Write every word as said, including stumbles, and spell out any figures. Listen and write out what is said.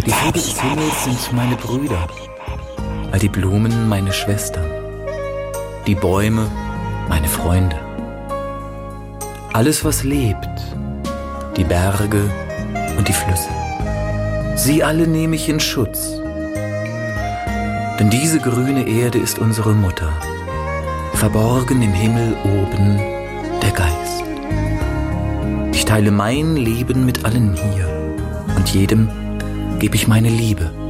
Die Vögel des Himmels sind meine Brüder, all die Blumen meine Schwestern, die Bäume meine Freunde. Alles, was lebt, die Berge und die Flüsse, sie alle nehme ich in Schutz. Denn diese grüne Erde ist unsere Mutter, verborgen im Himmel oben der Geist. Ich teile mein Leben mit allen hier und jedem gebe ich meine Liebe.